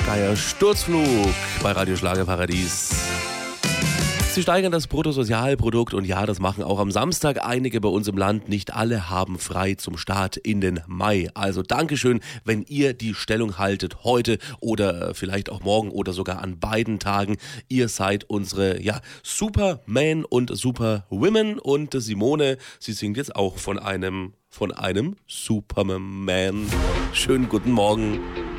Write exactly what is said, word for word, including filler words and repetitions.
Geier Sturzflug bei Radio Schlagerparadies. Sie steigern das Bruttosozialprodukt und ja, das machen auch am Samstag einige bei uns im Land. Nicht alle haben frei zum Start in den Mai. Also Dankeschön, wenn ihr die Stellung haltet heute oder vielleicht auch morgen oder sogar an beiden Tagen. Ihr seid unsere ja, Superman und Superwomen und Simone, sie singt jetzt auch von einem, von einem Superman. Schönen guten Morgen.